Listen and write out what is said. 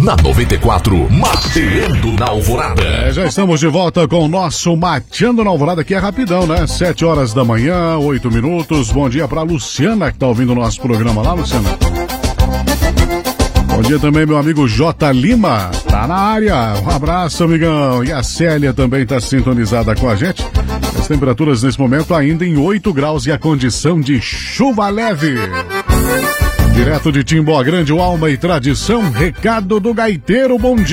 Na 94, Mateando na Alvorada. Já estamos de volta com o nosso Mateando na Alvorada, que é rapidão, né? 7 horas da manhã, 8 minutos. Bom dia pra Luciana, que tá ouvindo o nosso programa lá, Luciana. Bom dia também, meu amigo J. Lima, tá na área. Um abraço, amigão. E a Célia também tá sintonizada com a gente. As temperaturas nesse momento ainda em 8 graus e a condição de chuva leve. Direto de Timbó Grande, o Alma e Tradição, recado do gaiteiro, bom dia.